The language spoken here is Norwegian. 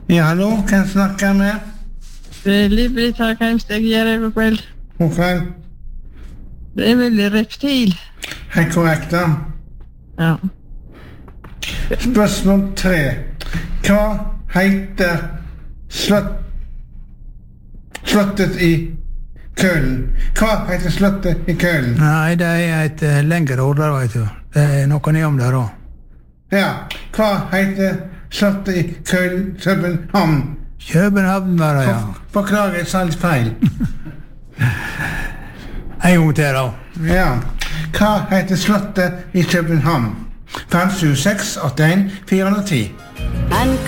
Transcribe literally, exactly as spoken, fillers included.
Ja, hallo, kan jeg snakke med? Veldig takk, jeg gjør det god kveld. God kveld. Det er vel reptil. Helt korrekt, da. Ja. Spørsmål tre. Hva heter slott... slottet i Køln? Hva heter slottet i Køln? Nei, det er et uh, lengre ord der, vet du. Det er noe ned om der også. Ja, hva heter slottet i Køln, København? København var det, ja. Beklager, jeg sa litt feil. En gang til, da. Ja. Hva heter slottet i København? fem sju seks åtte en fire ti.